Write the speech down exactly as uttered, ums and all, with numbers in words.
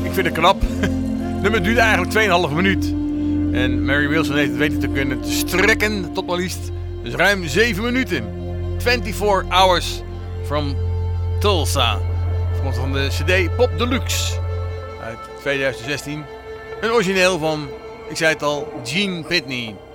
Ik vind het knap. Nummer duurt eigenlijk twee komma vijf minuut. En Mary Wilson heeft het weten te kunnen te strekken tot maar liefst dus ruim zeven minuten. vierentwintig hours from Tulsa. Komt van de cd Pop Deluxe uit tweeduizend zestien. Een origineel van, ik zei het al, Gene Pitney.